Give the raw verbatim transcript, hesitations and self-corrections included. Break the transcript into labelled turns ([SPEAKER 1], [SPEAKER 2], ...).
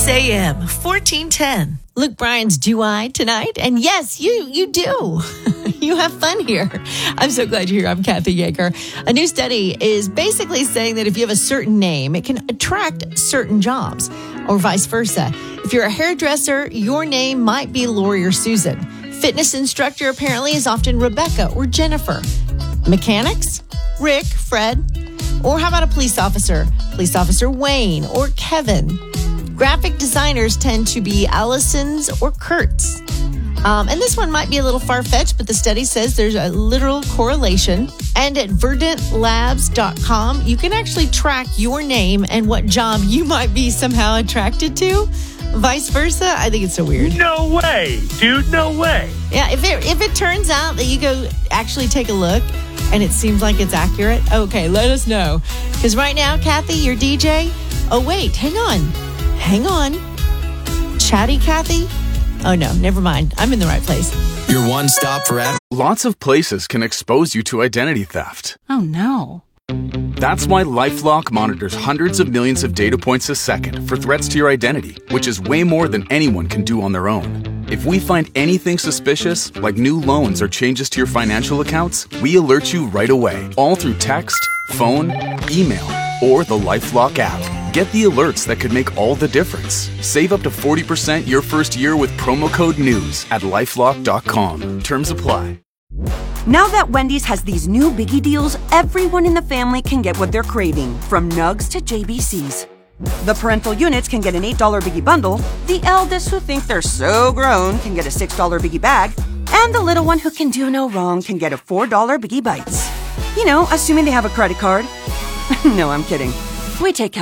[SPEAKER 1] Kiss A M, fourteen ten.
[SPEAKER 2] Luke Bryan's Do I tonight? And yes, you you do. You have fun here. I'm so glad you're here. I'm Kathy Yeager. A new study is basically saying that if you have a certain name, it can attract certain jobs, or vice versa. If you're a hairdresser, your name might be Lori or Susan. Fitness instructor apparently is often Rebecca or Jennifer. Mechanics? Rick, Fred. Or how about a police officer? Police officer Wayne or Kevin. Graphic designers tend to be Allisons or Kurtz. Um, and this one might be a little far-fetched, but the study says there's a literal correlation. And at verdant labs dot com, you can actually track your name and what job you might be somehow attracted to. Vice versa, I think it's so weird.
[SPEAKER 3] No way, dude, no way.
[SPEAKER 2] Yeah, if it, if it turns out that you go actually take a look and it seems like it's accurate, okay, let us know. Because right now, Kathy, your D J, oh, wait, hang on. Hang on. Chatty Kathy? Oh, no, never mind. I'm in the right place.
[SPEAKER 4] Your one stop for ad.
[SPEAKER 5] Lots of places can expose you to identity theft.
[SPEAKER 6] Oh, no.
[SPEAKER 5] That's why LifeLock monitors hundreds of millions of data points a second for threats to your identity, which is way more than anyone can do on their own. If we find anything suspicious, like new loans or changes to your financial accounts, we alert you right away, all through text, phone, email, or the LifeLock app. Get the alerts that could make all the difference. Save up to forty percent your first year with promo code NEWS at lifelock dot com. Terms apply.
[SPEAKER 7] Now that Wendy's has these new biggie deals, everyone in the family can get what they're craving, from nugs to J B Cs. The parental units can get an eight dollar biggie bundle, the eldest who think they're so grown can get a six dollar biggie bag, and the little one who can do no wrong can get a four dollar biggie bites. You know, assuming they have a credit card. No, I'm kidding. We take